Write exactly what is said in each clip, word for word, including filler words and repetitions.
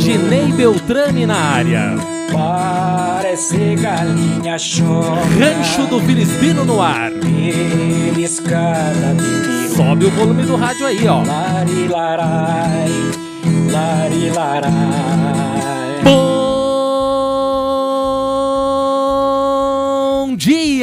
Ednei Beltrame na área. Parece galinha chora. Rancho do Filisbino no ar. Beliscada de mim. Sobe o volume do rádio aí, ó. Larilarai, larilarai. Bom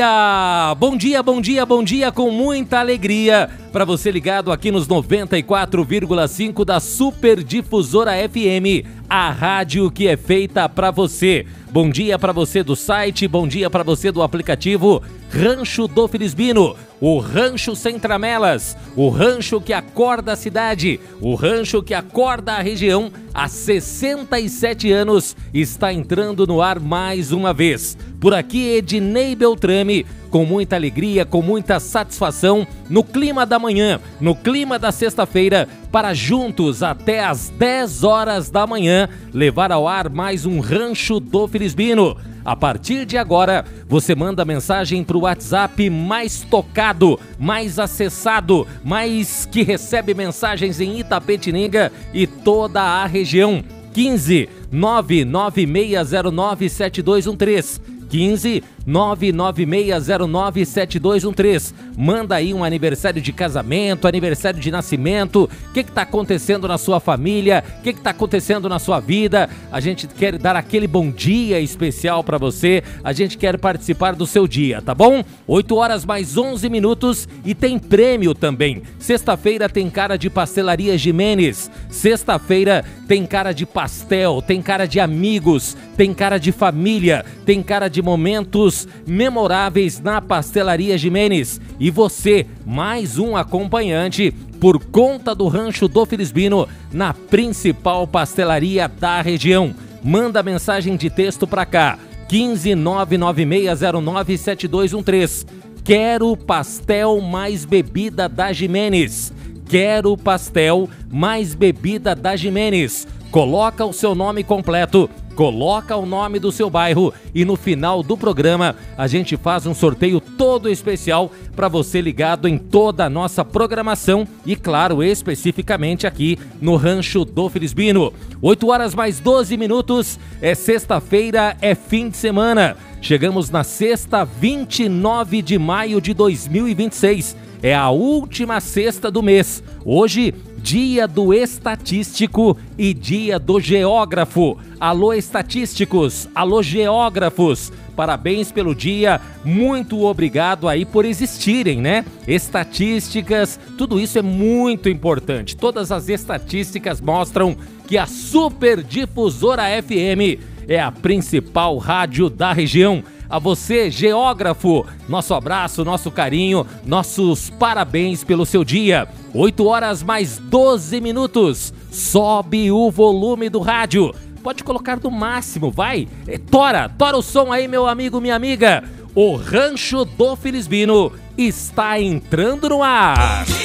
dia! Bom dia, bom dia, bom dia, com muita alegria para você ligado aqui nos noventa e quatro vírgula cinco da Super Difusora F M, a rádio que é feita para você. Bom dia para você do site, bom dia para você do aplicativo Rancho do Filisbino, o rancho sem tramelas, o rancho que acorda a cidade, o rancho que acorda a região há sessenta e sete anos, está entrando no ar mais uma vez. Por aqui, Ednei Beltrame, com muita alegria, com muita satisfação, no clima da manhã, no clima da sexta-feira, para juntos até às dez horas da manhã, levar ao ar mais um Rancho do Filisbino. A partir de agora, você manda mensagem para o WhatsApp mais tocado, mais acessado, mais que recebe mensagens em Itapetininga e toda a região. quinze, nove nove seis zero nove sete dois um três. quinze, nove nove seis zero nove sete dois um três. Manda aí um aniversário de casamento, aniversário de nascimento, o que que tá acontecendo na sua família, o que que tá acontecendo na sua vida. A gente quer dar aquele bom dia especial para você, a gente quer participar do seu dia, tá bom? oito horas mais onze minutos e tem prêmio também. Sexta-feira tem cara de Pastelaria Jimenez, sexta-feira tem cara de pastel, tem cara de amigos, tem cara de família, tem cara de momentos memoráveis na Pastelaria Jimenez. E você, mais um acompanhante por conta do Rancho do Filisbino na principal pastelaria da região. Manda mensagem de texto para cá, quinze, nove nove seis zero nove sete dois um três. Quero pastel mais bebida da Jimenez. Quero pastel mais bebida da Jimenez. Coloca o seu nome completo, coloca o nome do seu bairro e no final do programa a gente faz um sorteio todo especial para você ligado em toda a nossa programação e, claro, especificamente aqui no Rancho do Filisbino. oito horas mais doze minutos, é sexta-feira, é fim de semana. Chegamos na sexta, vinte e nove de maio de dois mil e vinte e seis. É a última sexta do mês. Hoje, dia do estatístico e dia do geógrafo. Alô, estatísticos, alô, geógrafos, parabéns pelo dia, muito obrigado aí por existirem, né? Estatísticas, tudo isso é muito importante. Todas as estatísticas mostram que a Super Difusora F M é a principal rádio da região. A você, geógrafo, nosso abraço, nosso carinho, nossos parabéns pelo seu dia. oito horas mais doze minutos. Sobe o volume do rádio. Pode colocar no máximo, vai. É, tora, tora o som aí, meu amigo, minha amiga. O Rancho do Filisbino está entrando no ar.